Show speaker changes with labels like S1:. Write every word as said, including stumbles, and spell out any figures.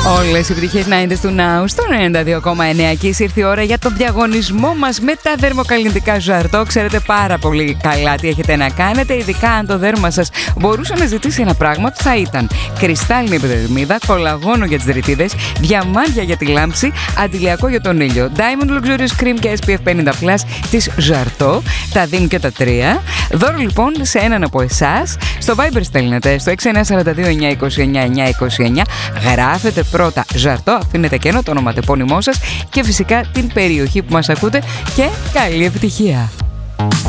S1: Όλες οι επιτυχίες ενενήντα του Now στο ενενήντα δύο κόμμα εννέα και ήρθε η ώρα για τον διαγωνισμό μας με τα δερμοκαλλιντικά Ζαρτό. Ξέρετε πάρα πολύ καλά τι έχετε να κάνετε, ειδικά αν το δέρμα σας μπορούσε να ζητήσει ένα πράγμα, θα ήταν κρυστάλλινη επιδερμίδα, κολαγόνο για τις δρυτίδες, διαμάντια για τη λάμψη, αντιλιακό για τον ήλιο, Diamond Luxurious Cream και ες πι εφ πενήντα πλας της Ζαρτό, τα δίνουν και τα τρία. Δώρο λοιπόν σε έναν από εσάς. Στο Viber στέλνετε στο έξι εννιά τέσσερα δύο εννιά δύο εννιά εννιά είκοσι εννιά, γράφετε πρώτα Ζαρτό, αφήνετε κενό το όνομα, το επώνυμό σας και φυσικά την περιοχή που μας ακούτε και καλή επιτυχία.